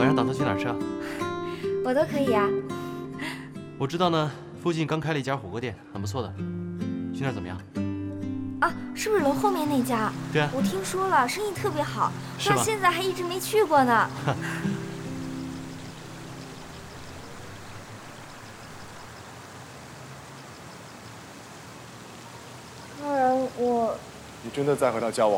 晚上打算去哪儿吃啊？ 我都可以啊。 我知道呢，附近刚开了一家火锅店，很不错的，去那儿怎么样？ 啊，是不是楼后面那家？ 对啊， 我听说了，生意特别好， 是吗到现在还一直没去过呢。当然， 你真的再和他交往？